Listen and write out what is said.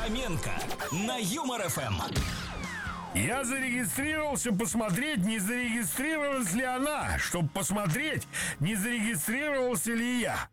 Фоменко на Юмор ФМ. Я зарегистрировался посмотреть, не зарегистрировалась ли она, чтобы посмотреть, не зарегистрировался ли я.